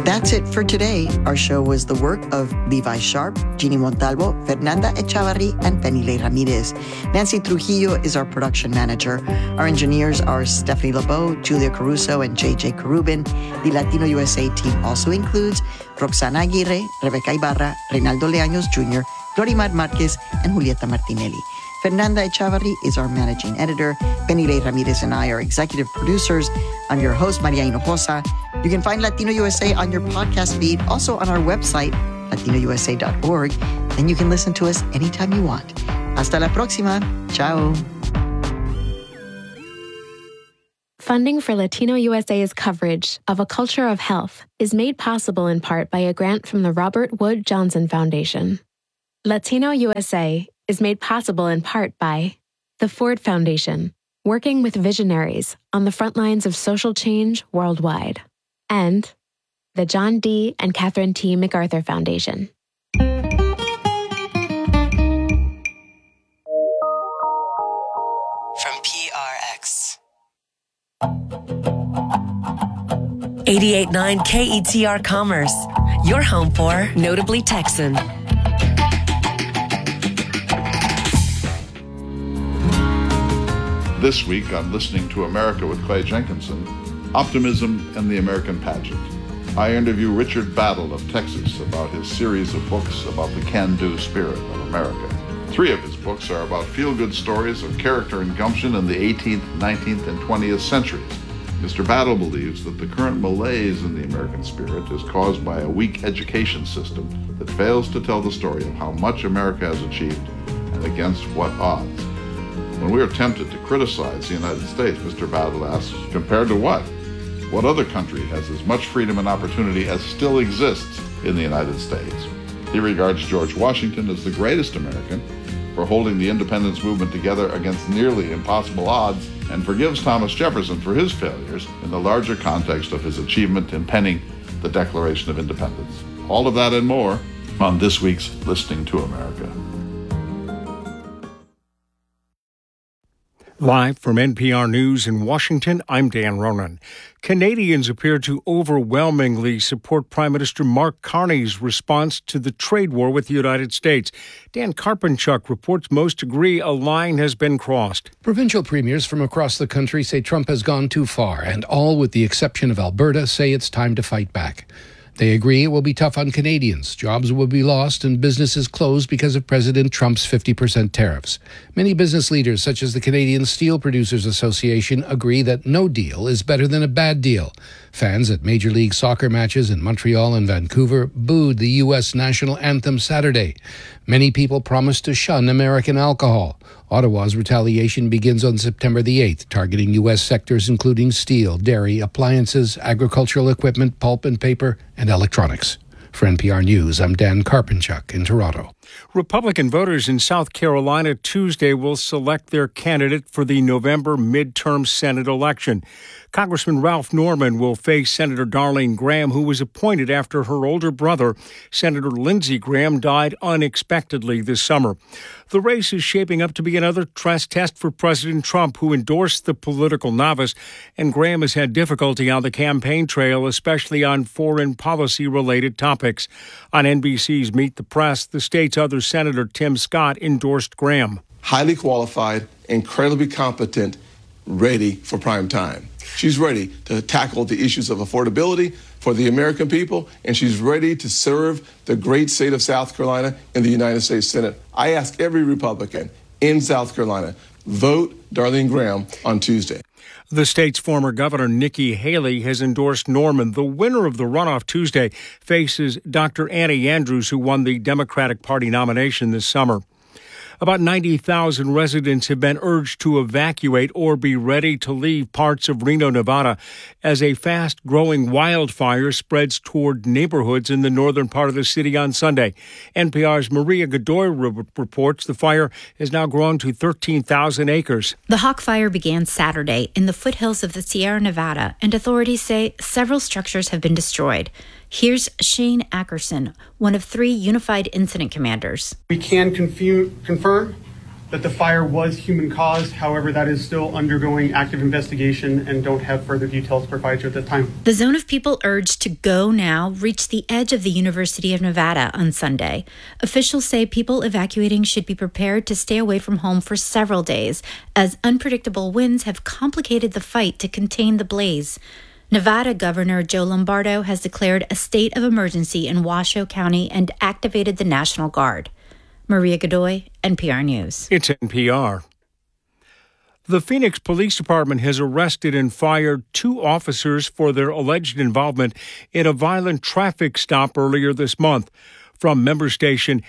That's it for today. Our show was the work of Levi Sharp, Jeannie Montalvo, Fernanda Echavarri, and Penile Ramirez. Nancy Trujillo is our production manager. Our engineers are Stephanie LeBeau, Julia Caruso, and JJ Carubin. The Latino USA team also includes Roxana Aguirre, Rebecca Ibarra, Reynaldo Leaños Jr., Glorimar Marquez, and Julieta Martinelli. Fernanda Echavarri is our managing editor. Penile Ramirez and I are executive producers. I'm your host, Maria Hinojosa. You can find Latino USA on your podcast feed, also on our website, latinousa.org, and you can listen to us anytime you want. Hasta la próxima. Ciao. Funding for Latino USA's coverage of A Culture of Health is made possible in part by a grant from the Robert Wood Johnson Foundation. Latino USA is made possible in part by the Ford Foundation, working with visionaries on the front lines of social change worldwide, and the John D. and Catherine T. MacArthur Foundation. From PRX. 88.9 KETR Commerce, your home for Notably Texan. This week on Listening to America with Clay Jenkinson, Optimism and the American Pageant. I interview Richard Battle of Texas about his series of books about the can-do spirit of America. 3 of his books are about feel-good stories of character and gumption in the 18th, 19th, and 20th centuries. Mr. Battle believes that the current malaise in the American spirit is caused by a weak education system that fails to tell the story of how much America has achieved and against what odds. When we are tempted to criticize the United States, Mr. Battle asks, compared to what? What other country has as much freedom and opportunity as still exists in the United States? He regards George Washington as the greatest American for holding the independence movement together against nearly impossible odds, and forgives Thomas Jefferson for his failures in the larger context of his achievement in penning the Declaration of Independence. All of that and more on this week's Listening to America. Live from NPR News in Washington, I'm Dan Ronan. Canadians appear to overwhelmingly support Prime Minister Mark Carney's response to the trade war with the United States. Dan Karpenchuk reports most agree a line has been crossed. Provincial premiers from across the country say Trump has gone too far, and all, with the exception of Alberta, say it's time to fight back. They agree it will be tough on Canadians. Jobs will be lost and businesses closed because of President Trump's 50% tariffs. Many business leaders, such as the Canadian Steel Producers Association, agree that no deal is better than a bad deal. Fans at Major League Soccer matches in Montreal and Vancouver booed the U.S. national anthem Saturday. Many people promised to shun American alcohol. Ottawa's retaliation begins on September the 8th, targeting U.S. sectors including steel, dairy, appliances, agricultural equipment, pulp and paper, and electronics. For NPR News, I'm Dan Karpenchuk in Toronto. Republican voters in South Carolina Tuesday will select their candidate for the November midterm Senate election. Congressman Ralph Norman will face Senator Darlene Graham, who was appointed after her older brother, Senator Lindsey Graham, died unexpectedly this summer. The race is shaping up to be another test for President Trump, who endorsed the political novice, and Graham has had difficulty on the campaign trail, especially on foreign policy-related topics. On NBC's Meet the Press, the state's other Senator Tim Scott endorsed Graham. Highly qualified, incredibly competent, ready for prime time. She's ready to tackle the issues of affordability for the American people, and she's ready to serve the great state of South Carolina in the United States Senate. I ask every Republican in South Carolina, vote Darlene Graham on Tuesday. The state's former governor, Nikki Haley, has endorsed Norman. The winner of the runoff Tuesday faces Dr. Annie Andrews, who won the Democratic Party nomination this summer. About 90,000 residents have been urged to evacuate or be ready to leave parts of Reno, Nevada, as a fast-growing wildfire spreads toward neighborhoods in the northern part of the city on Sunday. NPR's Maria Godoy reports the fire has now grown to 13,000 acres. The Hawk Fire began Saturday in the foothills of the Sierra Nevada, and authorities say several structures have been destroyed. Here's Shane Ackerson, one of 3 Unified Incident Commanders. We can confirm that the fire was human-caused. However, that is still undergoing active investigation and don't have further details to provide you at this time. The zone of people urged to go now reached the edge of the University of Nevada on Sunday. Officials say people evacuating should be prepared to stay away from home for several days, as unpredictable winds have complicated the fight to contain the blaze. Nevada Governor Joe Lombardo has declared a state of emergency in Washoe County and activated the National Guard. Maria Godoy, NPR News. It's NPR. The Phoenix Police Department has arrested and fired 2 officers for their alleged involvement in a violent traffic stop earlier this month. From member station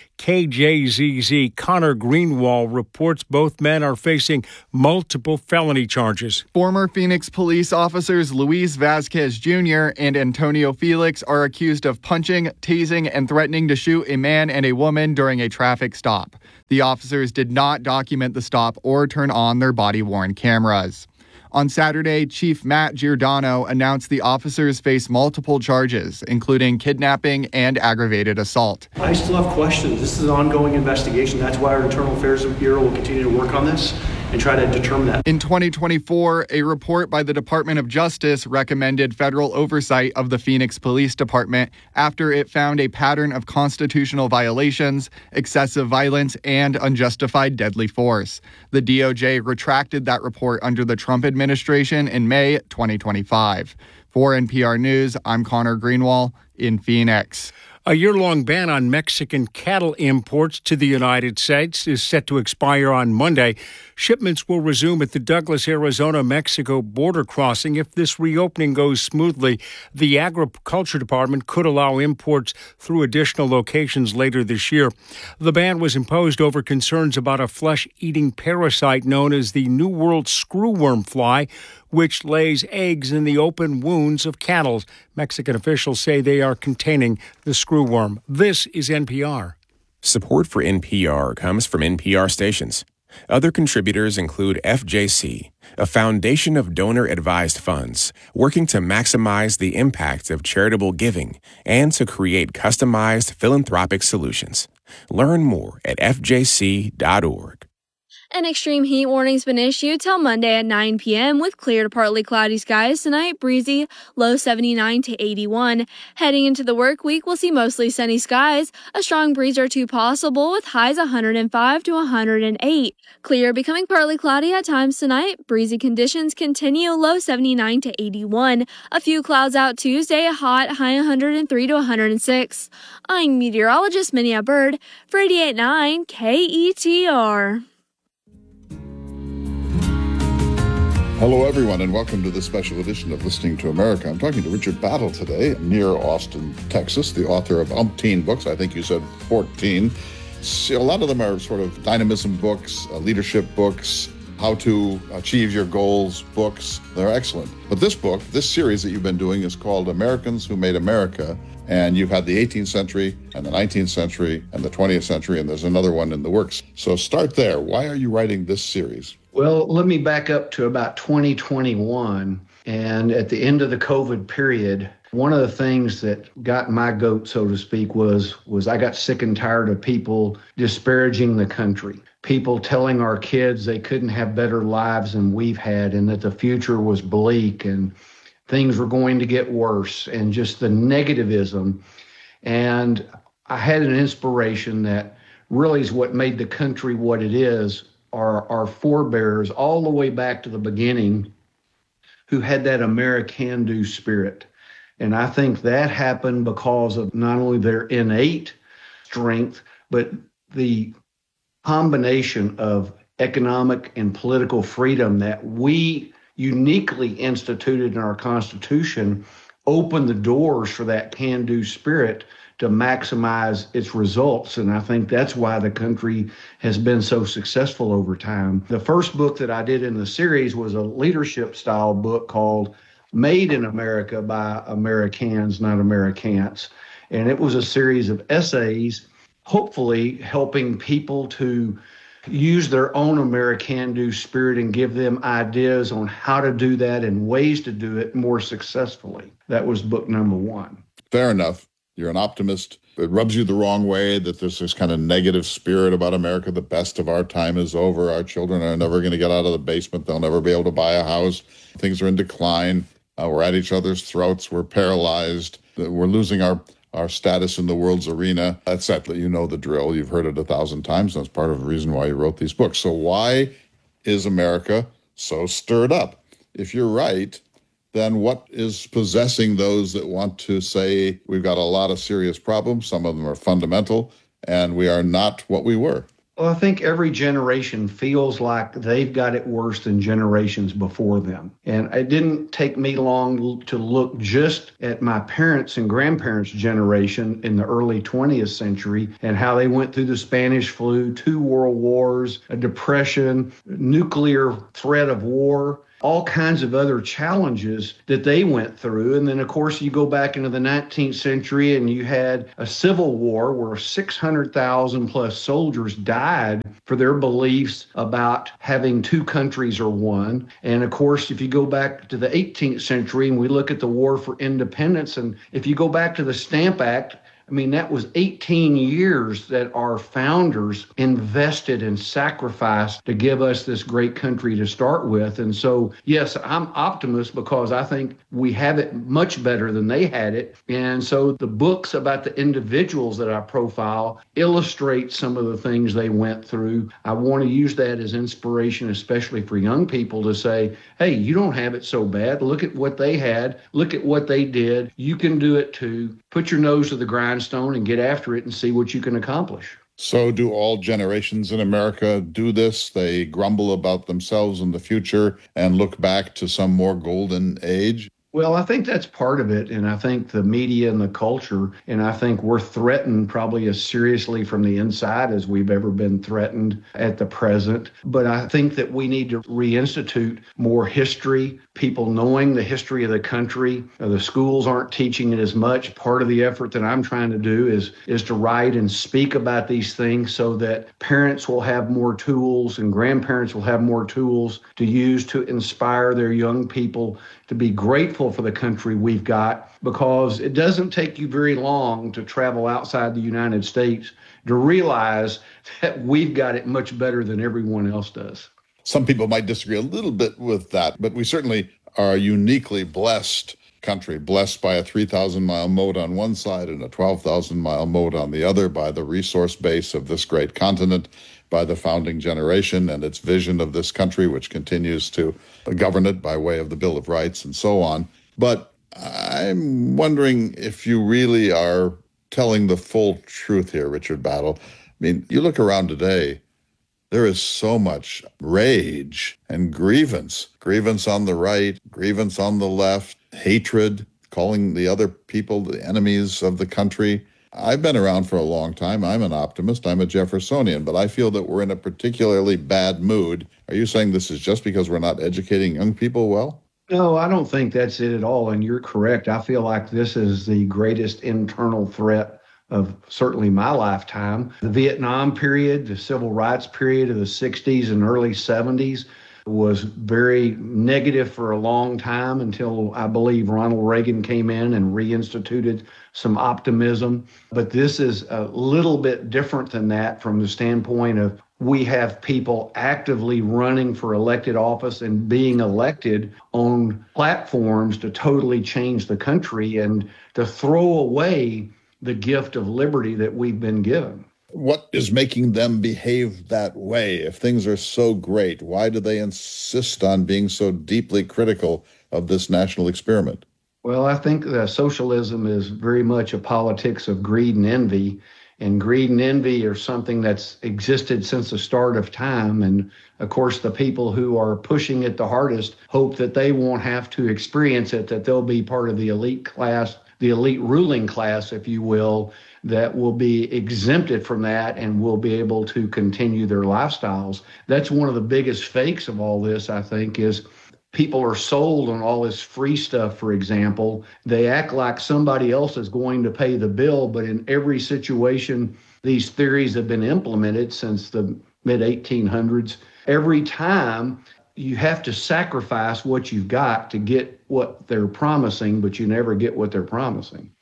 KJZZ, Connor Greenwald reports both men are facing multiple felony charges. Former Phoenix police officers Luis Vasquez Jr. and Antonio Felix are accused of punching, tasing, and threatening to shoot a man and a woman during a traffic stop. The officers did not document the stop or turn on their body-worn cameras. On Saturday, Chief Matt Giordano announced the officers face multiple charges, including kidnapping and aggravated assault. I still have questions. This is an ongoing investigation. That's why our Internal Affairs Bureau will continue to work on this and try to determine that. In 2024, a report by the Department of Justice recommended federal oversight of the Phoenix Police Department after it found a pattern of constitutional violations, excessive violence, and unjustified deadly force. The DOJ retracted that report under the Trump administration in May 2025. For NPR News, I'm Connor Greenwald in Phoenix. A year-long ban on Mexican cattle imports to the United States is set to expire on Monday. Shipments will resume at the Douglas, Arizona-Mexico border crossing. If this reopening goes smoothly, the Agriculture Department could allow imports through additional locations later this year. The ban was imposed over concerns about a flesh-eating parasite known as the New World screwworm fly, which lays eggs in the open wounds of cattle. Mexican officials say they are containing the screwworm. This is NPR. Support for NPR comes from NPR stations. Other contributors include FJC, a foundation of donor-advised funds working to maximize the impact of charitable giving and to create customized philanthropic solutions. Learn more at fjc.org. An extreme heat warning's been issued till Monday at 9 p.m. with clear to partly cloudy skies tonight, breezy, low 79 to 81. Heading into the work week, we'll see mostly sunny skies, a strong breeze or two possible with highs 105 to 108. Clear, becoming partly cloudy at times tonight. Breezy conditions continue, low 79 to 81. A few clouds out Tuesday, hot, high 103 to 106. I'm meteorologist Minia Bird for 88.9 KETR. Hello, everyone, and welcome to this special edition of Listening to America. I'm talking to Richard Battle today, near Austin, Texas, the author of umpteen books. I think you said 14. A lot of them are sort of dynamism books, leadership books, how to achieve your goals books. They're excellent. But this book, this series that you've been doing is called Americans Who Made America. And you've had the 18th century and the 19th century and the 20th century, and there's another one in the works. So start there. Why are you writing this series? Well, let me back up to about 2021. And at the end of the COVID period, one of the things that got my goat, so to speak, was I got sick and tired of people disparaging the country. People telling our kids they couldn't have better lives than we've had and that the future was bleak and things were going to get worse, and just the negativism. And I had an inspiration that really is what made the country what it is. Our forebears all the way back to the beginning who had that American-do spirit. And I think that happened because of not only their innate strength, but the combination of economic and political freedom that we uniquely instituted in our Constitution opened the doors for that can-do spirit to maximize its results. And I think that's why the country has been so successful over time. The first book that I did in the series was a leadership style book called Made in America by Americans, Not Americans. And it was a series of essays, hopefully helping people to use their own American-do spirit and give them ideas on how to do that and ways to do it more successfully. That was book number one. Fair enough. You're an optimist. It rubs you the wrong way that there's this kind of negative spirit about America. The best of our time is over. Our children are never going to get out of the basement. They'll never be able to buy a house. Things are in decline. We're at each other's throats. We're paralyzed. We're losing our status in the world's arena, etc. You know the drill. You've heard it 1,000 times. That's part of the reason why you wrote these books. So why is America so stirred up? If you're right, then what is possessing those that want to say we've got a lot of serious problems, some of them are fundamental, and we are not what we were? Well, I think every generation feels like they've got it worse than generations before them. And it didn't take me long to look just at my parents' and grandparents' generation in the early 20th century and how they went through the Spanish flu, 2 world wars, a depression, nuclear threat of war, all kinds of other challenges that they went through. And then, of course, you go back into the 19th century and you had a civil war where 600,000 plus soldiers died for their beliefs about having 2 countries or one. And of course, if you go back to the 18th century and we look at the War for Independence, and if you go back to the Stamp Act, I mean, that was 18 years that our founders invested and sacrificed to give us this great country to start with. And so, yes, I'm optimist because I think we have it much better than they had it. And so the books about the individuals that I profile illustrate some of the things they went through. I want to use that as inspiration, especially for young people, to say, hey, you don't have it so bad. Look at what they had. Look at what they did. You can do it too. Put your nose to the grindstone and get after it and see what you can accomplish. So do all generations in America do this? They grumble about themselves in the future and look back to some more golden age? Well, I think that's part of it. And I think the media and the culture, and I think we're threatened probably as seriously from the inside as we've ever been threatened at the present. But I think that we need to reinstitute more history, people knowing the history of the country. The schools aren't teaching it as much. Part of the effort that I'm trying to do is to write and speak about these things so that parents will have more tools and grandparents will have more tools to use to inspire their young people to be grateful for the country we've got, because it doesn't take you very long to travel outside the United States to realize that we've got it much better than everyone else does. Some people might disagree a little bit with that, but we certainly are a uniquely blessed country, blessed by a 3,000-mile moat on one side and a 12,000-mile moat on the other, by the resource base of this great continent, by the founding generation and its vision of this country, which continues to govern it by way of the Bill of Rights and so on. But I'm wondering if you really are telling the full truth here, Richard Battle. I mean, you look around today, there is so much rage and grievance on the right, grievance on the left, hatred, calling the other people the enemies of the country. I've been around for a long time. I'm an optimist. I'm a Jeffersonian, but I feel that we're in a particularly bad mood. Are you saying this is just because we're not educating young people well? No, I don't think that's it at all. And you're correct. I feel like this is the greatest internal threat of certainly my lifetime. The Vietnam period, the civil rights period of the 60s and early 70s was very negative for a long time until I believe Ronald Reagan came in and reinstituted some optimism. But this is a little bit different than that from the standpoint of we have people actively running for elected office and being elected on platforms to totally change the country and to throw away the gift of liberty that we've been given. What is making them behave that way? If things are so great, why do they insist on being so deeply critical of this national experiment? Well, I think that socialism is very much a politics of greed and envy. And greed and envy are something that's existed since the start of time. And of course, the people who are pushing it the hardest hope that they won't have to experience it, that they'll be part of the elite class, the elite ruling class, if you will, that will be exempted from that and will be able to continue their lifestyles. That's one of the biggest fakes of all this, I think, is people are sold on all this free stuff, for example. They act like somebody else is going to pay the bill, but in every situation, these theories have been implemented since the mid-1800s. Every time, you have to sacrifice what you've got to get what they're promising, but you never get what they're promising.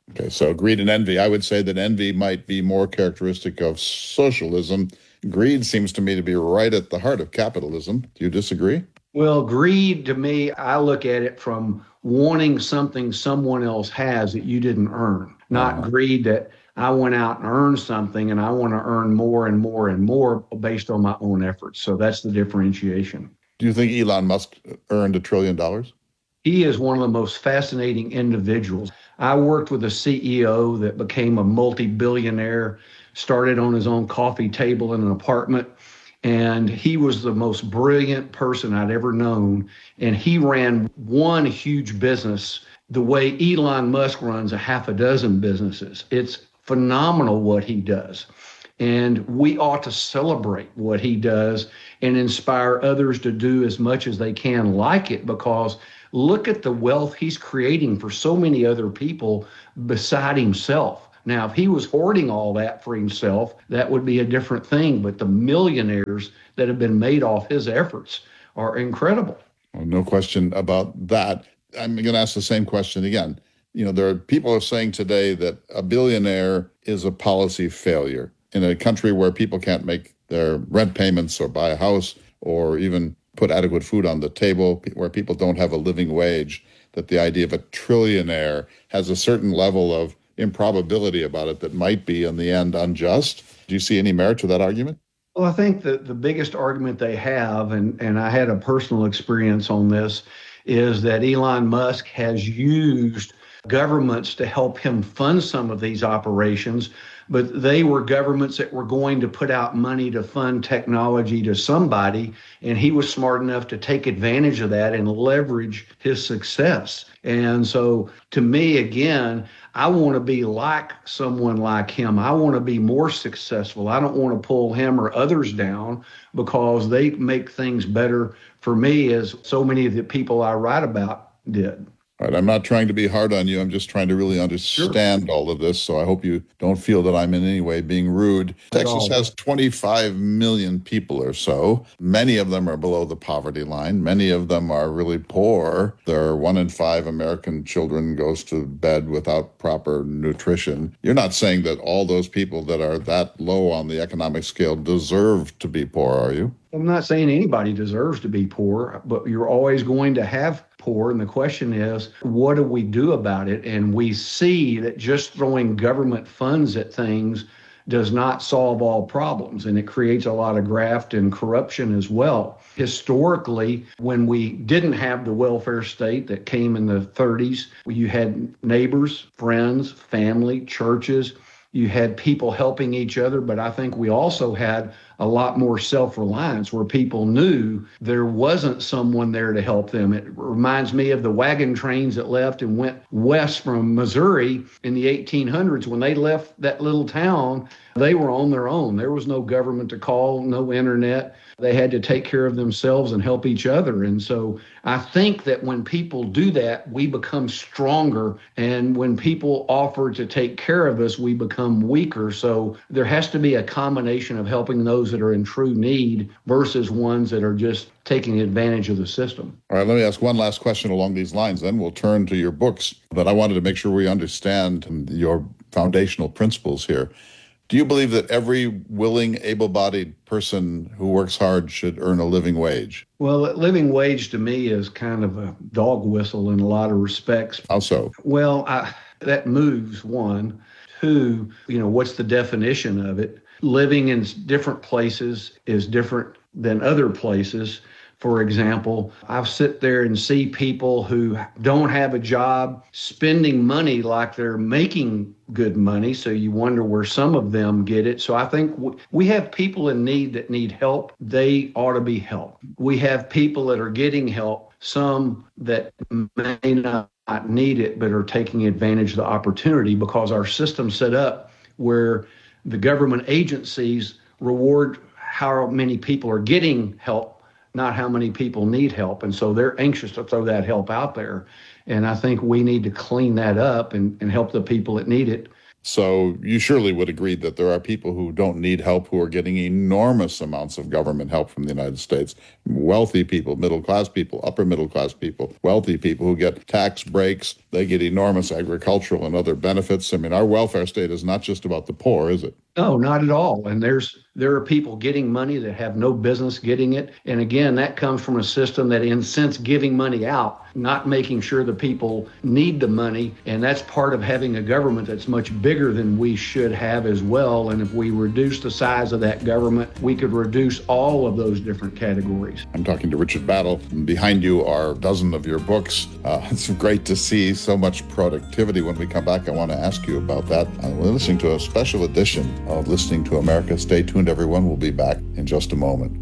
Okay, so greed and envy. I would say that envy might be more characteristic of socialism. Greed seems to me to be right at the heart of capitalism. Do you disagree? Well, greed to me, I look at it from wanting something someone else has that you didn't earn, not greed that I went out and earned something and I want to earn more and more and more based on my own efforts. So that's the differentiation. Do you think Elon Musk earned $1 trillion? He is one of the most fascinating individuals. I worked with a CEO that became a multi-billionaire, started on his own coffee table in an apartment, and he was the most brilliant person I'd ever known. And he ran one huge business the way Elon Musk runs a half a dozen businesses. It's phenomenal what he does. And we ought to celebrate what he does and inspire others to do as much as they can like it, because look at the wealth he's creating for so many other people beside himself. Now, if he was hoarding all that for himself, that would be a different thing. But the millionaires that have been made off his efforts are incredible. Well, no question about that. I'm going to ask the same question again. You know, there are people are saying today that a billionaire is a policy failure in a country where people can't make their rent payments or buy a house or even put adequate food on the table, where people don't have a living wage, that the idea of a trillionaire has a certain level of improbability about it that might be, in the end, unjust. Do you see any merit to that argument? Well, I think that the biggest argument they have, and I had a personal experience on this, is that Elon Musk has used governments to help him fund some of these operations, but they were governments that were going to put out money to fund technology to somebody, and he was smart enough to take advantage of that and leverage his success. And so to me, again, I want to be like someone like him. I want to be more successful. I don't want to pull him or others down because they make things better for me, as so many of the people I write about did. All right, I'm not trying to be hard on you. I'm just trying to really understand all of this. So I hope you don't feel that I'm in any way being rude. Texas has 25 million people or so. Many of them are below the poverty line. Many of them are really poor. There are 1 in 5 American children goes to bed without proper nutrition. You're not saying that all those people that are that low on the economic scale deserve to be poor, are you? I'm not saying anybody deserves to be poor, but you're always going to have poor. And the question is, what do we do about it? And we see that just throwing government funds at things does not solve all problems. And it creates a lot of graft and corruption as well. Historically, when we didn't have the welfare state that came in the 30s, you had neighbors, friends, family, churches. You had people helping each other, but I think we also had a lot more self-reliance where people knew there wasn't someone there to help them. It reminds me of the wagon trains that left and went west from Missouri in the 1800s. When they left that little town, they were on their own. There was no government to call, no internet. They had to take care of themselves and help each other. And so I think that when people do that, we become stronger. And when people offer to take care of us, we become weaker. So there has to be a combination of helping those that are in true need versus ones that are just taking advantage of the system. All right, let me ask one last question along these lines. Then we'll turn to your books. But I wanted to make sure we understand your foundational principles here. Do you believe that every willing, able-bodied person who works hard should earn a living wage? Well, a living wage to me is kind of a dog whistle in a lot of respects. How so? Well, that moves, one. Two, what's the definition of it? Living in different places is different than other places. For example, I sit there and see people who don't have a job spending money like they're making good money. So you wonder where some of them get it. So I think we have people in need that need help. They ought to be helped. We have people that are getting help, some that may not need it, but are taking advantage of the opportunity because our system's set up where the government agencies reward how many people are getting help, not how many people need help. And so they're anxious to throw that help out there. And I think we need to clean that up and help the people that need it. So you surely would agree that there are people who don't need help who are getting enormous amounts of government help from the United States. Wealthy people, middle-class people, upper middle-class people, wealthy people who get tax breaks. They get enormous agricultural and other benefits. I mean, our welfare state is not just about the poor, is it? No, not at all. And there are people getting money that have no business getting it. And again, that comes from a system that incents giving money out, not making sure the people need the money. And that's part of having a government that's much bigger than we should have as well. And if we reduce the size of that government, we could reduce all of those different categories. I'm talking to Richard Battle. Behind you are a dozen of your books. It's great to see so much productivity. When we come back, I want to ask you about that. We're listening to a special edition of Listening to America. Stay tuned, everyone. We'll be back in just a moment.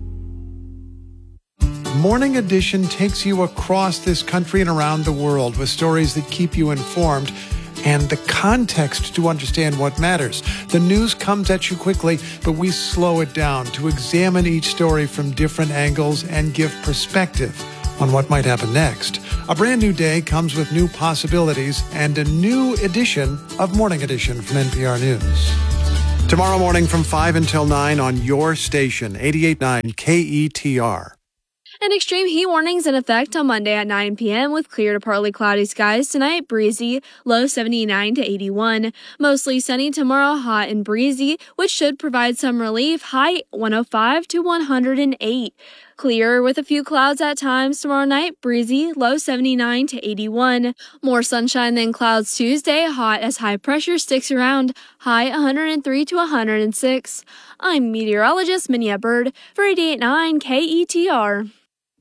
Morning Edition takes you across this country and around the world with stories that keep you informed and the context to understand what matters. The news comes at you quickly, but we slow it down to examine each story from different angles and give perspective on what might happen next. A brand new day comes with new possibilities and a new edition of Morning Edition from NPR News. Tomorrow morning from 5 until 9 on your station, 88.9 KETR. And extreme heat warnings in effect on Monday at 9 p.m. with clear to partly cloudy skies tonight, breezy, low 79 to 81. Mostly sunny tomorrow, hot and breezy, which should provide some relief, high 105 to 108. Clear with a few clouds at times tomorrow night, breezy, low 79 to 81. More sunshine than clouds Tuesday, hot as high pressure sticks around, high 103 to 106. I'm meteorologist Minya Bird for 88.9 KETR.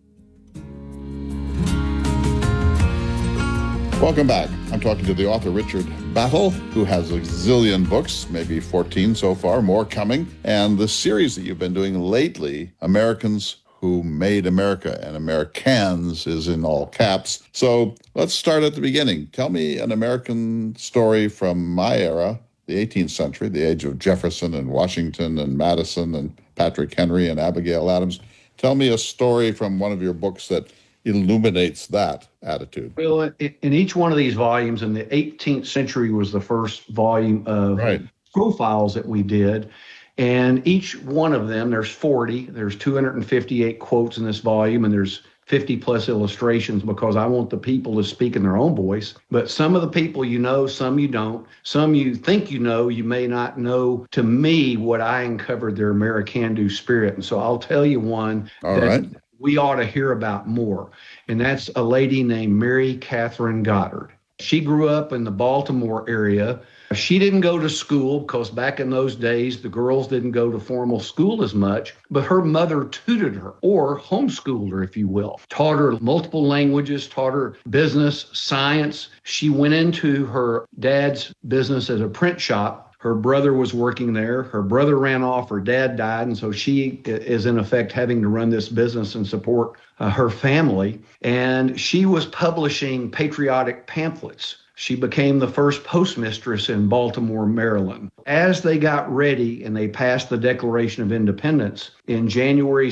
Welcome back. I'm talking to the author Richard Battle, who has a zillion books, maybe 14 so far, more coming. And the series that you've been doing lately, Americans Who Made America and Americans, is in all caps. So let's start at the beginning. Tell me an American story from my era, the 18th century, the age of Jefferson and Washington and Madison and Patrick Henry and Abigail Adams. Tell me a story from one of your books that illuminates that attitude. Well, in each one of these volumes, and the 18th century was the first volume of profiles that we did. And each one of them, there's 40, there's 258 quotes in this volume, and there's 50 plus illustrations because I want the people to speak in their own voice. But some of the people you know, some you don't. Some you think you know, you may not know. To me, what I uncovered, their American-do spirit. And so I'll tell you one that we ought to hear about more. And that's a lady named Mary Catherine Goddard. She grew up in the Baltimore area. She didn't go to school because back in those days, the girls didn't go to formal school as much, but her mother tutored her or homeschooled her, if you will, taught her multiple languages, taught her business, science. She went into her dad's business as a print shop. Her brother was working there. Her brother ran off. Her dad died. And so she is, in effect, having to run this business and support her family. And she was publishing patriotic pamphlets. She became the first postmistress in Baltimore, Maryland. As they got ready and they passed the Declaration of Independence in January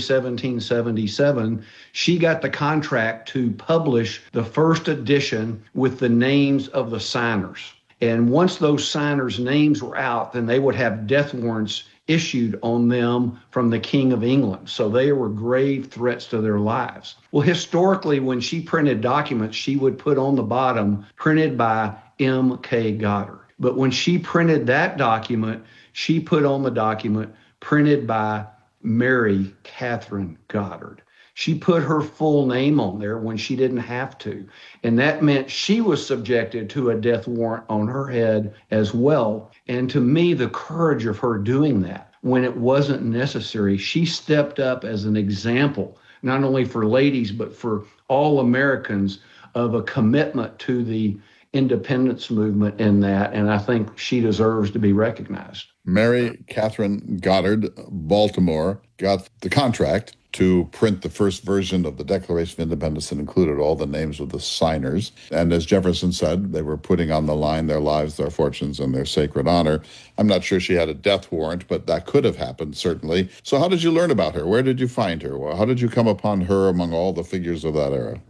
1777, she got the contract to publish the first edition with the names of the signers. And once those signers' names were out, then they would have death warrants issued on them from the King of England. So they were grave threats to their lives. Well, historically, when she printed documents, she would put on the bottom, printed by M.K. Goddard. But when she printed that document, she put on the document, printed by Mary Catherine Goddard. She put her full name on there when she didn't have to. And that meant she was subjected to a death warrant on her head as well. And to me, the courage of her doing that when it wasn't necessary, she stepped up as an example, not only for ladies, but for all Americans, of a commitment to the independence movement in that. And I think she deserves to be recognized. Mary Catherine Goddard, Baltimore, got the contract to print the first version of the Declaration of Independence that included all the names of the signers. And as Jefferson said, they were putting on the line their lives, their fortunes, and their sacred honor. I'm not sure she had a death warrant, but that could have happened, certainly. So how did you learn about her? Where did you find her? How did you come upon her among all the figures of that era?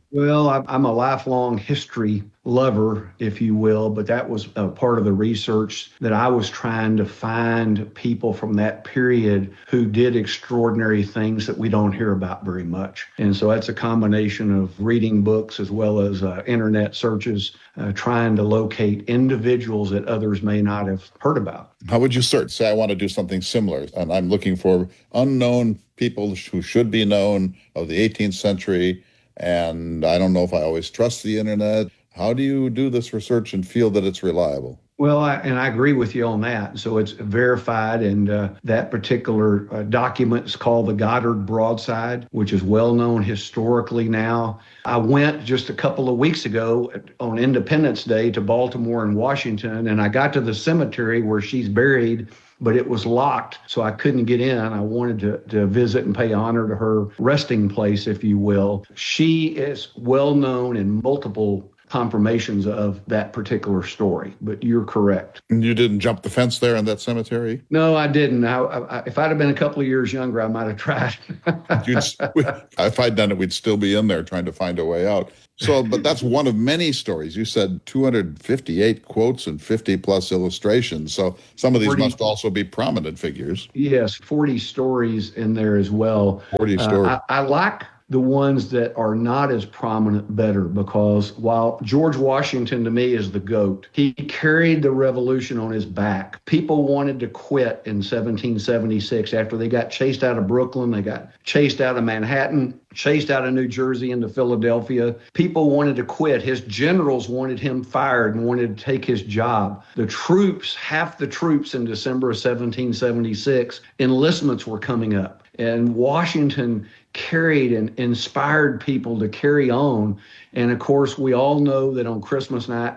Well, I'm a lifelong history lover, if you will, but that was a part of the research that I was trying to find people from that period who did extraordinary things that we don't hear about very much. And so that's a combination of reading books as well as internet searches, trying to locate individuals that others may not have heard about. How would you search? Say I want to do something similar, and I'm looking for unknown people who should be known of the 18th century, and I don't know if I always trust the internet. How do you do this research and feel that it's reliable? Well, I agree with you on that. So it's verified, and that particular document is called the Goddard Broadside, which is well known historically now. I went just a couple of weeks ago on Independence Day to Baltimore and Washington, and I got to the cemetery where she's buried, but it was locked, so I couldn't get in. I wanted to visit and pay honor to her resting place, if you will. She is well known in multiple confirmations of that particular story, but you're correct. And you didn't jump the fence there in that cemetery? No, I didn't. If I'd have been a couple of years younger, I might have tried. If I'd done it, we'd still be in there trying to find a way out. So, but that's one of many stories. You said 258 quotes and 50 plus illustrations. So some of these must also be prominent figures. Yes, 40 stories in there as well. 40 stories. I like the ones that are not as prominent better, because while George Washington to me is the GOAT, he carried the revolution on his back. People wanted to quit in 1776 after they got chased out of Brooklyn, they got chased out of Manhattan, chased out of New Jersey into Philadelphia. People wanted to quit. His generals wanted him fired and wanted to take his job. The troops, half the troops in December of 1776, enlistments were coming up. And Washington carried and inspired people to carry on. And of course, we all know that on Christmas night,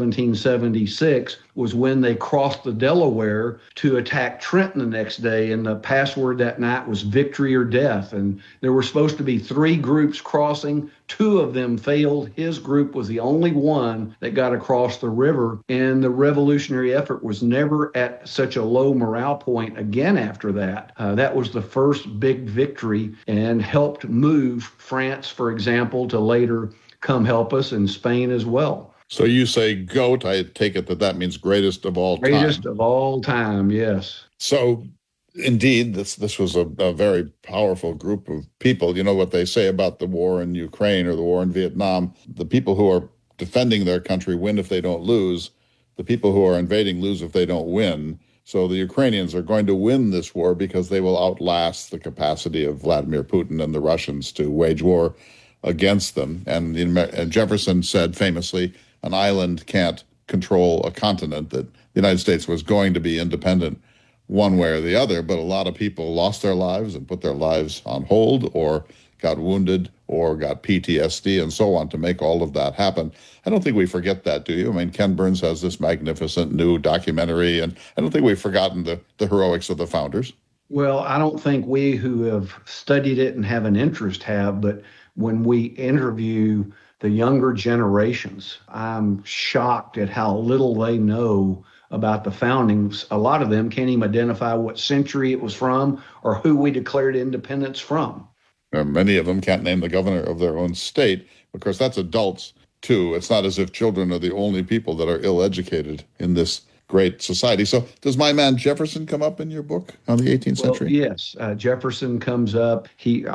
1776, was when they crossed the Delaware to attack Trenton the next day. And the password that night was victory or death. And there were supposed to be 3 groups crossing. 2 of them failed. His group was the only one that got across the river. And the revolutionary effort was never at such a low morale point again after that. That was the first big victory and helped move France, for example, to later come help us, in Spain as well. So you say GOAT, I take it that means greatest of all time. Greatest of all time, yes. So indeed, this was a very powerful group of people. You know what they say about the war in Ukraine or the war in Vietnam? The people who are defending their country win if they don't lose. The people who are invading lose if they don't win. So the Ukrainians are going to win this war because they will outlast the capacity of Vladimir Putin and the Russians to wage war against them. And Jefferson said famously, an island can't control a continent, that the United States was going to be independent one way or the other, but a lot of people lost their lives and put their lives on hold or got wounded or got PTSD and so on to make all of that happen. I don't think we forget that, do you? I mean, Ken Burns has this magnificent new documentary, and I don't think we've forgotten the heroics of the founders. Well, I don't think we who have studied it and have an interest have, but when we interview the younger generations, I'm shocked at how little they know about the foundings. A lot of them can't even identify what century it was from or who we declared independence from. Many of them can't name the governor of their own state. Of course, that's adults, too. It's not as if children are the only people that are ill-educated in this great society. So does my man Jefferson come up in your book on the 18th century? Yes, Jefferson comes up.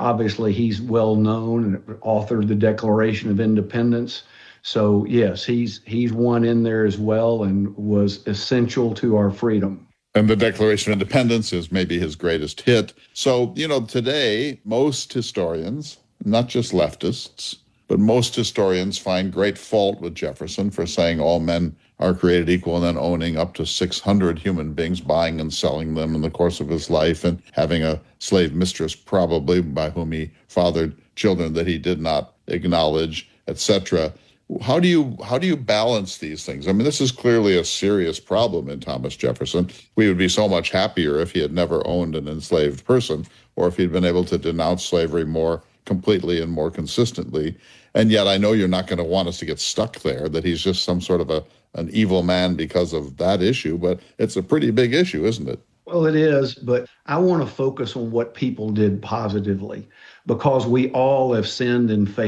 He's well known and authored the Declaration of Independence. So yes, he's one in there as well and was essential to our freedom. And the Declaration of Independence is maybe his greatest hit. So, today, most historians, not just leftists, but most historians find great fault with Jefferson for saying all men are created equal and then owning up to 600 human beings, buying and selling them in the course of his life, and having a slave mistress probably by whom he fathered children that he did not acknowledge, etc. How do you balance these things? I mean, this is clearly a serious problem in Thomas Jefferson. We would be so much happier if he had never owned an enslaved person, or if he'd been able to denounce slavery more completely and more consistently. And yet I know you're not going to want us to get stuck there, that he's just some sort of an evil man because of that issue, but it's a pretty big issue, isn't it? Well, it is, but I want to focus on what people did positively, because we all have sinned and failed.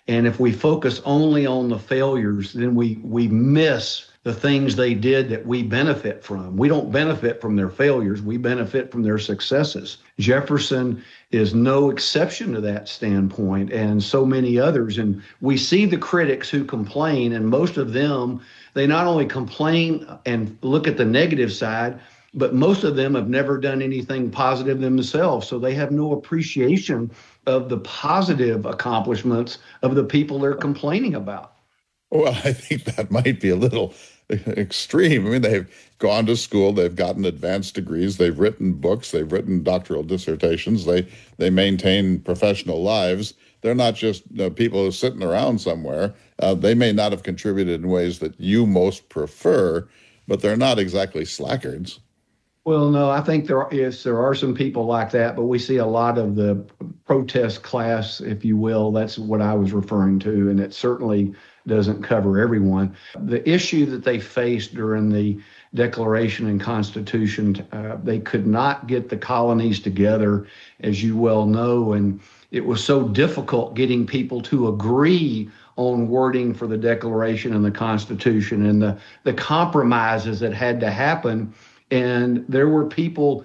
And if we focus only on the failures, then we miss the things they did that we benefit from. We don't benefit from their failures. We benefit from their successes. Jefferson is no exception to that standpoint, and so many others. And we see the critics who complain, and most of them, they not only complain and look at the negative side, but most of them have never done anything positive themselves. So they have no appreciation of the positive accomplishments of the people they're complaining about. Well, I think that might be a little extreme. I mean, they've gone to school, they've gotten advanced degrees, they've written books, they've written doctoral dissertations, they maintain professional lives. They're not just people who are sitting around somewhere. They may not have contributed in ways that you most prefer, but they're not exactly slackers. Well, no, I think there are some people like that, but we see a lot of the protest class, if you will. That's what I was referring to, and it certainly doesn't cover everyone. The issue that they faced during the Declaration and Constitution, they could not get the colonies together, as you well know, and it was so difficult getting people to agree on wording for the Declaration and the Constitution and the compromises that had to happen. And there were people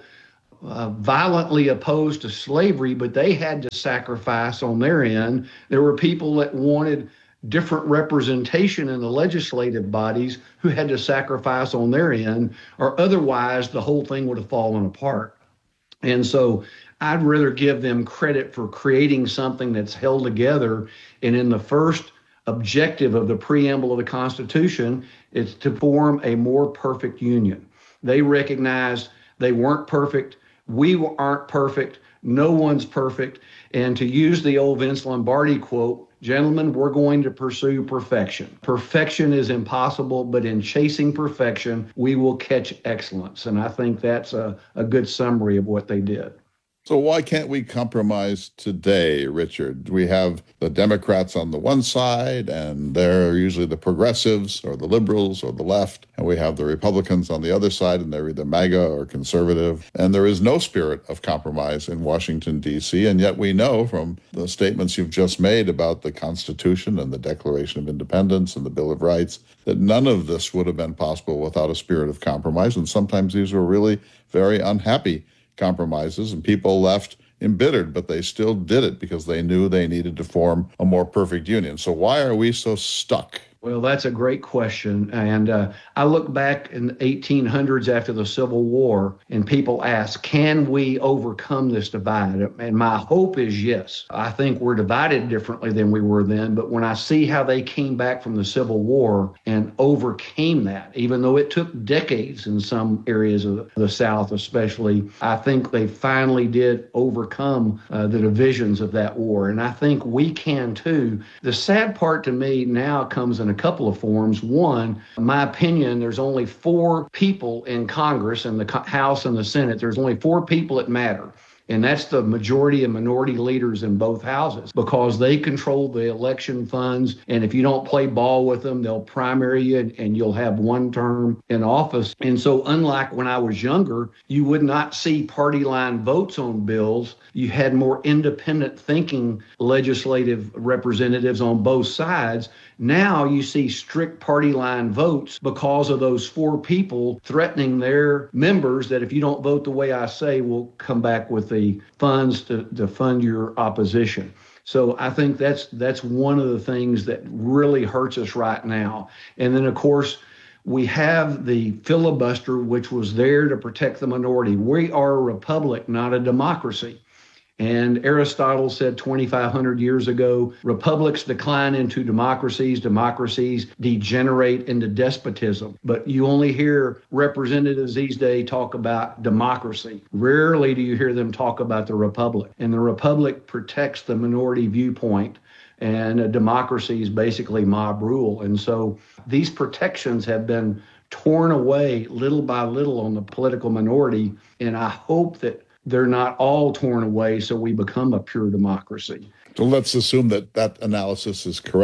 violently opposed to slavery, but they had to sacrifice on their end. There were people that wanted different representation in the legislative bodies who had to sacrifice on their end, or otherwise the whole thing would have fallen apart. And so I'd rather give them credit for creating something that's held together. And in the first objective of the preamble of the Constitution, it's to form a more perfect union. They recognized they weren't perfect. We aren't perfect. No one's perfect. And to use the old Vince Lombardi quote, gentlemen, we're going to pursue perfection. Perfection is impossible, but in chasing perfection, we will catch excellence. And I think that's a good summary of what they did. So why can't we compromise today, Richard? We have the Democrats on the one side, and they're usually the progressives or the liberals or the left, and we have the Republicans on the other side, and they're either MAGA or conservative. And there is no spirit of compromise in Washington, D.C., and yet we know from the statements you've just made about the Constitution and the Declaration of Independence and the Bill of Rights that none of this would have been possible without a spirit of compromise, and sometimes these were really very unhappy compromises, and people left embittered, but they still did it because they knew they needed to form a more perfect union. So why are we so stuck? Well, that's a great question. And I look back in the 1800s after the Civil War, and people ask, can we overcome this divide? And my hope is yes. I think we're divided differently than we were then. But when I see how they came back from the Civil War and overcame that, even though it took decades in some areas of the South especially, I think they finally did overcome the divisions of that war. And I think we can too. The sad part to me now comes in a couple of forms. One, in my opinion, there's only 4 people in Congress and the House and the Senate. There's only 4 people that matter. And that's the majority and minority leaders in both houses, because they control the election funds. And if you don't play ball with them, they'll primary you and you'll have one term in office. And so unlike when I was younger, you would not see party line votes on bills. You had more independent thinking legislative representatives on both sides. Now you see strict party line votes because of those 4 people threatening their members that if you don't vote the way I say, we'll come back with the funds to fund your opposition. So I think that's one of the things that really hurts us right now. And then, of course, we have the filibuster, which was there to protect the minority. We are a republic, not a democracy. And Aristotle said 2,500 years ago, republics decline into democracies, democracies degenerate into despotism. But you only hear representatives these days talk about democracy. Rarely do you hear them talk about the republic. And the republic protects the minority viewpoint, and a democracy is basically mob rule. And so these protections have been torn away little by little on the political minority. And I hope that they're not all torn away so we become a pure democracy. So let's assume that that analysis is correct.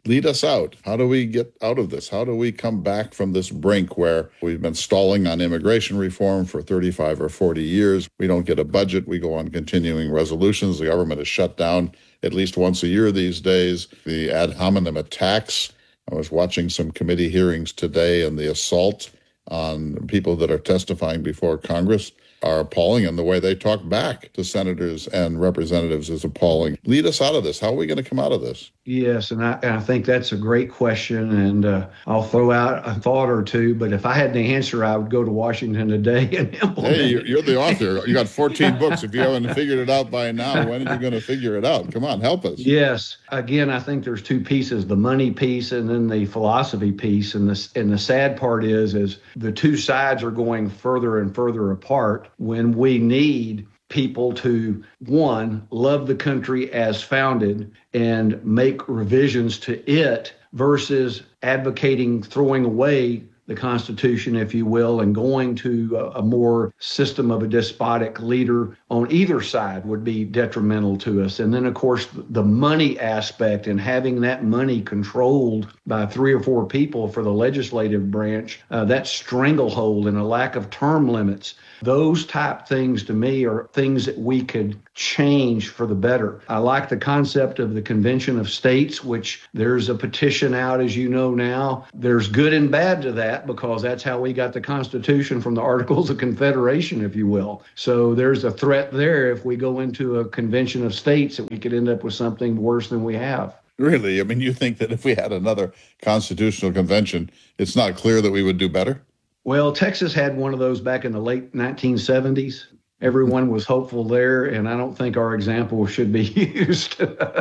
Lead us out. How do we get out of this? How do we come back from this brink where we've been stalling on immigration reform for 35 or 40 years? We don't get a budget. We go on continuing resolutions. The government is shut down at least once a year these days. The ad hominem attacks. I was watching some committee hearings today, and the assault on people that are testifying before Congress are appalling, and the way they talk back to senators and representatives is appalling. Lead us out of this. How are we going to come out of this? Yes, and I think that's a great question, and I'll throw out a thought or two, but if I had the answer, I would go to Washington today and implement Hey, it. you're the author. You got 14 books. If you haven't figured it out by now, when are you going to figure it out? Come on, help us. Yes. Again, I think there's two pieces, the money piece and then the philosophy piece. And the sad part is the two sides are going further and further apart when we need people to, one, love the country as founded and make revisions to it versus advocating throwing away the Constitution, if you will, and going to a more system of a despotic leader on either side would be detrimental to us. And then, of course, the money aspect and having that money controlled by 3 or 4 people for the legislative branch, that stranglehold and a lack of term limits, those type things to me are things that we could change for the better. I like the concept of the Convention of States, which there's a petition out, as you know now. There's good and bad to that because that's how we got the Constitution from the Articles of Confederation, if you will. So there's a threat there if we go into a Convention of States that we could end up with something worse than we have. Really? I mean, you think that if we had another constitutional convention, it's not clear that we would do better? Well, Texas had one of those back in the late 1970s. Everyone was hopeful there, and I don't think our example should be used.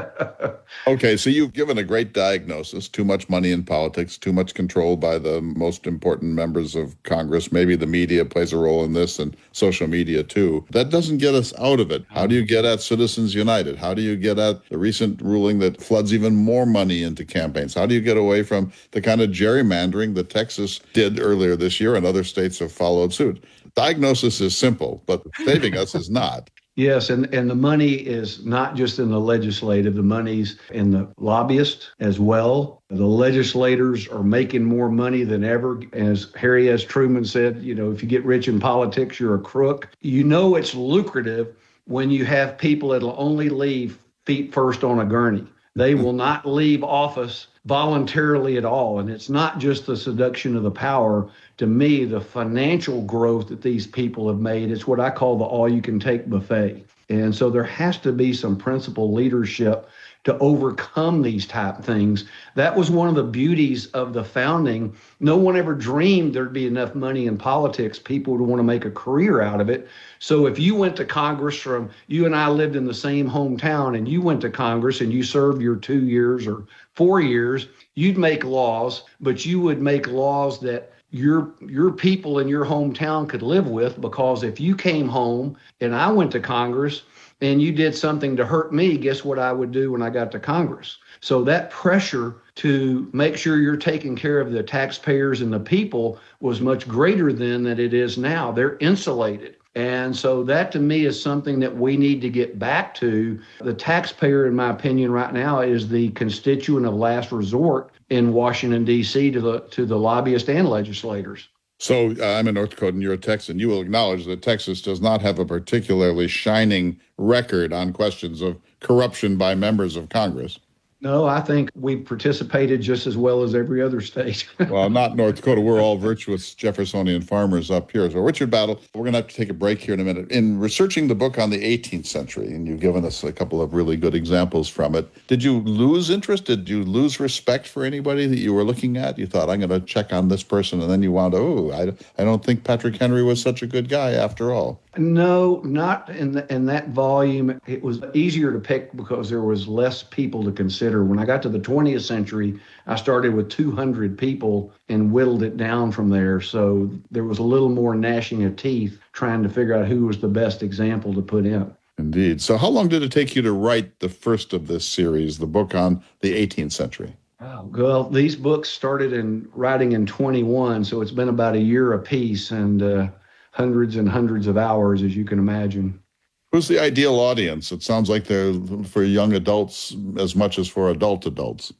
Okay, so you've given a great diagnosis. Too much money in politics, too much control by the most important members of Congress. Maybe the media plays a role in this and social media too. That doesn't get us out of it. How do you get at Citizens United? How do you get at the recent ruling that floods even more money into campaigns? How do you get away from the kind of gerrymandering that Texas did earlier this year and other states have followed suit? Diagnosis is simple, but saving us is not. Yes, and the money is not just in the legislative, the money's in the lobbyists as well. The legislators are making more money than ever. As Harry S. Truman said, you know, if you get rich in politics, you're a crook. You know it's lucrative when you have people that'll only leave feet first on a gurney. They will not leave office voluntarily at all. And it's not just the seduction of the power. To me, the financial growth that these people have made, it's what I call the all-you-can-take buffet. And so there has to be some principled leadership to overcome these type things. That was one of the beauties of the founding. No one ever dreamed there'd be enough money in politics, people would want to make a career out of it. So if you went to Congress you and I lived in the same hometown and you went to Congress and you served your 2 years or 4 years, you'd make laws, but you would make laws that your people in your hometown could live with, because if you came home and I went to Congress and you did something to hurt me, guess what I would do when I got to Congress? So that pressure to make sure you're taking care of the taxpayers and the people was much greater then than it is now. They're insulated. And so that to me is something that we need to get back to. The taxpayer, in my opinion, right now is the constituent of last resort in Washington, D.C. to the lobbyists and legislators. So I'm a North Dakotan, you're a Texan. You will acknowledge that Texas does not have a particularly shining record on questions of corruption by members of Congress. No, I think we've participated just as well as every other state. Well, not North Dakota. We're all virtuous Jeffersonian farmers up here. So, Richard Battle, we're going to have to take a break here in a minute. In researching the book on the 18th century, and you've given us a couple of really good examples from it, did you lose interest? Did you lose respect for anybody that you were looking at? You thought, I'm going to check on this person, and then you wound up, I don't think Patrick Henry was such a good guy after all. No, not in that volume. It was easier to pick because there was less people to consider. When I got to the 20th century, I started with 200 people and whittled it down from there. So there was a little more gnashing of teeth trying to figure out who was the best example to put in. Indeed. So how long did it take you to write the first of this series, the book on the 18th century? Well, these books started in writing in 21, so it's been about a year apiece, and hundreds and hundreds of hours, as you can imagine. Who's the ideal audience? It sounds like they're for young adults as much as for adults.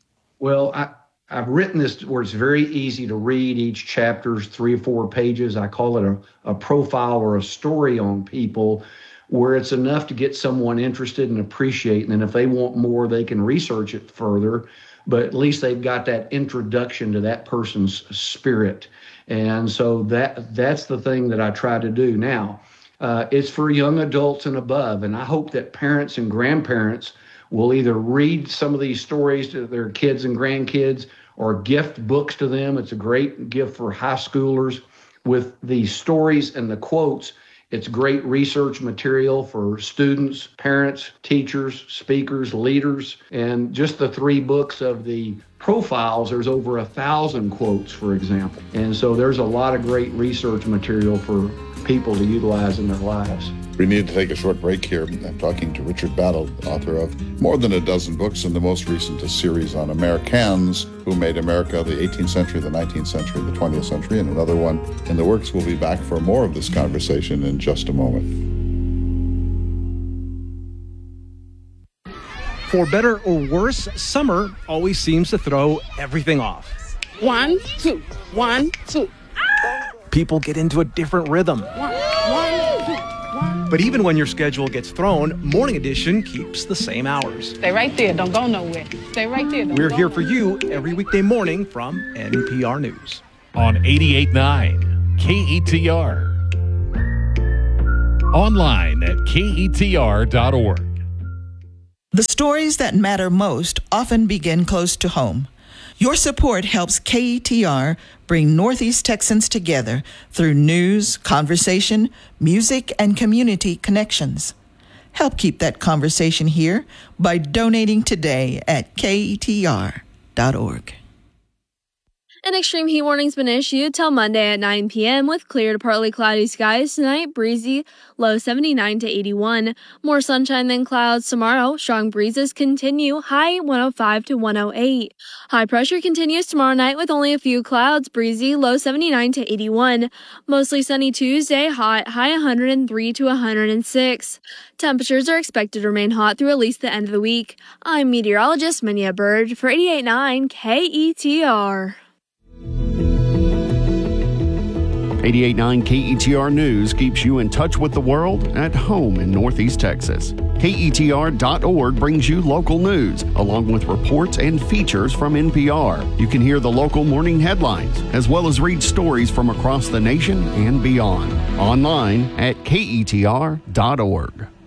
Well, I've written this where it's very easy to read. Each chapter's 3 or 4 pages. I call it a profile or a story on people, where it's enough to get someone interested and appreciate. And then if they want more, they can research it further. But at least they've got that introduction to that person's spirit. And so that's the thing that I try to do now. It's for young adults and above. And I hope that parents and grandparents will either read some of these stories to their kids and grandkids or gift books to them. It's a great gift for high schoolers with the stories and the quotes. It's great research material for students, parents, teachers, speakers, leaders. And just the 3 books of the profiles, there's over 1,000 quotes, for example. And so there's a lot of great research material for people to utilize in their lives. We need to take a short break here. I'm talking to Richard Battle, author of more than a dozen books, and the most recent a series on Americans who made America the 18th century, the 19th century, the 20th century, and another one in the works. We'll be back for more of this conversation in just a moment. For better or worse, summer always seems to throw everything off. 1, 2, 1, 2. People get into a different rhythm. 1, 2, 1. But even when your schedule gets thrown, Morning Edition keeps the same hours. Stay right there. Don't go nowhere. Stay right there. We're here for you every weekday morning from NPR News. On 88.9 KETR. Online at KETR.org. The stories that matter most often begin close to home. Your support helps KETR bring Northeast Texans together through news, conversation, music, and community connections. Help keep that conversation here by donating today at KETR.org. An extreme heat warning's been issued till Monday at 9 p.m. with clear to partly cloudy skies tonight, breezy, low 79 to 81. More sunshine than clouds tomorrow. Strong breezes continue, high 105 to 108. High pressure continues tomorrow night with only a few clouds, breezy, low 79 to 81. Mostly sunny Tuesday, hot, high 103 to 106. Temperatures are expected to remain hot through at least the end of the week. I'm meteorologist Minya Bird for 88.9 KETR. 88.9 KETR News keeps you in touch with the world at home in Northeast Texas. KETR.org brings you local news, along with reports and features from NPR. You can hear the local morning headlines, as well as read stories from across the nation and beyond. Online at KETR.org.